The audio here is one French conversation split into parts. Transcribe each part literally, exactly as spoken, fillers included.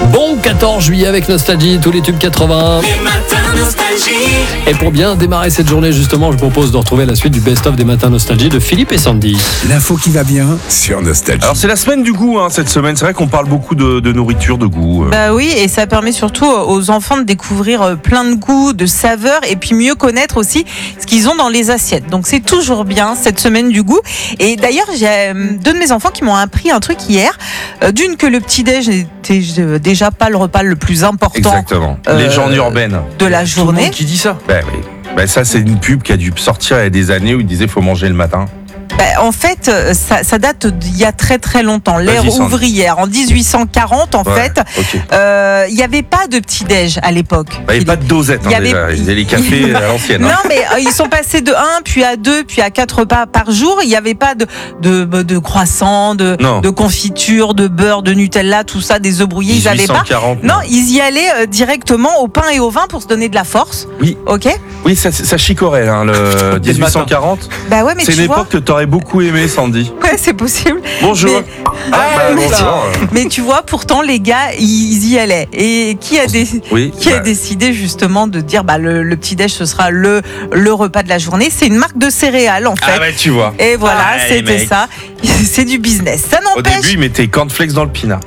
Bon quatorze juillet avec Nostalgie, tous les tubes quatre-vingts. Les matins nostalgie. Et pour bien démarrer cette journée, justement, je vous propose de retrouver la suite du best-of des matins Nostalgie de Philippe et Sandy. L'info qui va bien sur Nostalgie. Alors c'est la semaine du goût hein, cette semaine, c'est vrai qu'on parle beaucoup de, de nourriture, de goût. euh. Bah oui, et ça permet surtout aux enfants de découvrir euh, plein de goûts, de saveurs, et puis mieux connaître aussi ce qu'ils ont dans les assiettes. Donc c'est toujours bien cette semaine du goût. Et d'ailleurs, j'ai euh, deux de mes enfants qui m'ont appris un truc hier. Euh, D'une que le petit-déj n'était euh, déjà pas le repas le plus important Exactement. euh, Légende urbaine. de la Tout le journée. monde qui dit ça. Ben oui. Ben ça c'est une pub qui a dû sortir il y a des années où il disait faut manger le matin. Bah, en fait, euh, ça, ça date d'il y a très très longtemps, l'ère Vas-y, Sandy. ouvrière. En dix-huit cent quarante, en Ouais, fait, ok. euh, il n'y avait pas de petit-déj à l'époque. Ben, il n'y a pas de dosette hein, Il y avait- déjà. Ils faisaient les cafés à l'ancienne. hein. Non, mais euh, ils sont passés de un, puis à deux, puis à quatre repas par jour. Il n'y avait pas de, de, de croissants, de, Non. de confiture, de beurre, de Nutella, tout ça, des œufs brouillés, ils n'avaient pas. dix-huit cent quarante. Non, ils y allaient euh, directement au pain et au vin pour se donner de la force. Oui. Ok. Oui, ça, ça chicorait, hein, le dix-huit cent quarante. Bah ouais, mais C'est tu une vois. époque que tu aurais beaucoup aimé, Sandy. Ouais, c'est possible. Bonjour. Mais- Ah, bah, mais- bonjour. Mais tu vois, pourtant, les gars, ils y allaient. Et qui a, dé- Oui. qui a bah, décidé justement de dire bah, le, le petit-déj, ce sera le, le repas de la journée. C'est une marque de céréales, en fait. Ah, bah, tu vois. Et voilà, Ah, les c'était mecs. ça. C'est du business. Ça Au début, n'empêche. il mettait cornflakes dans le pinard.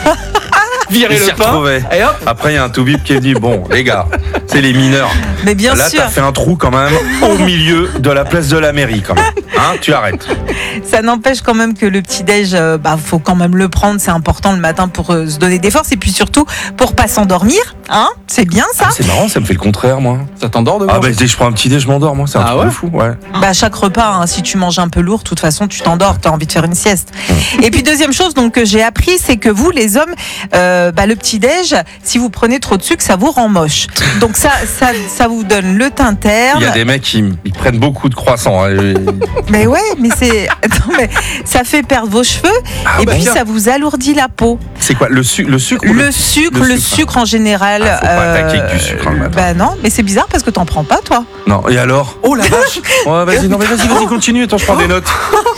Virer Il s'y le pain. retrouvait. Et hop. Après, il y a un toubib qui a dit bon, les gars, c'est les mineurs. Mais bien Là, sûr, t'as fait un trou quand même au milieu de la place de la mairie, quand même. Hein, tu arrêtes. ça n'empêche quand même que le petit-déj, euh, bah, faut quand même le prendre. C'est important le matin pour euh, se donner des forces. Et puis surtout, pour pas s'endormir. Hein, c'est bien ça. Ah, c'est marrant, ça me fait le contraire, moi. Ça t'endort de Ah, manger bah, dès que je prends un petit dé, je m'endors, moi. C'est un Ah truc ouais de fou, ouais. Bah, chaque repas, hein, si tu manges un peu lourd, de toute façon, tu t'endors, tu as envie de faire une sieste. Et puis, deuxième chose donc, que j'ai appris, c'est que vous, les hommes, euh, bah, le petit-déj, si vous prenez trop de sucre, ça vous rend moche. Donc, ça, ça, ça vous donne le teint terne. Il y a des mecs qui ils prennent beaucoup de croissants. hein. Mais ouais, mais c'est. Attends, mais ça fait perdre vos cheveux Ah, et bah, puis bien. ça vous alourdit la peau. C'est quoi, le, su- le sucre ou Le sucre, le le sucre. sucre en général. Ah, faut pas attaquer avec du sucre, hein, le matin. Bah non, mais c'est bizarre parce que t'en prends pas, toi. Non, et alors Oh la vache. Ouais, vas-y, non, mais vas-y, vas-y, continue. Attends, je prends des notes.